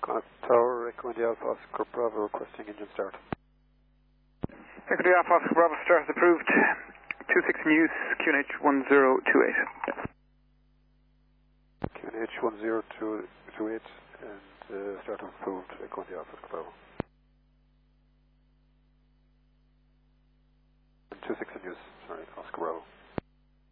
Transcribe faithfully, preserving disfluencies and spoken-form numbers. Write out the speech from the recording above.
Connect Tower, Echo India Alpha Oscar Bravo requesting engine start. Echo India Alpha Oscar Bravo start is approved. two six News, Q N H one zero two eight. Q N H one zero two eight and uh, start approved, Echo India Alpha Oscar Bravo. And two six News, sorry, Oscar Bravo.